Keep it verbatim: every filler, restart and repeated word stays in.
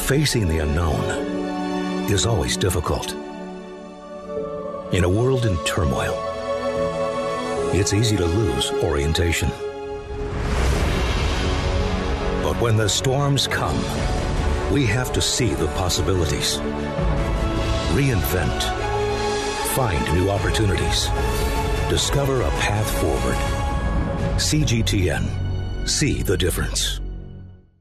Facing the unknown is always difficult. In a world in turmoil, it's easy to lose orientation. But when the storms come, we have to see the possibilities, reinvent, find new opportunities, discover a path forward. C G T N. See the difference.